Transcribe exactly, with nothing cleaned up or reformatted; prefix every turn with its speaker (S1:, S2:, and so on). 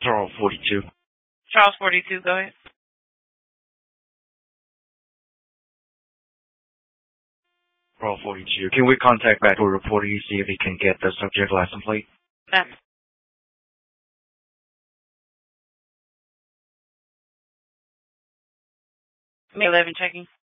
S1: Charles forty-two.
S2: Charles forty-two, go ahead.
S1: Charles forty-two. Can we contact back to a reporter to see if he can get the subject license plate?
S2: Um, May eleven checking.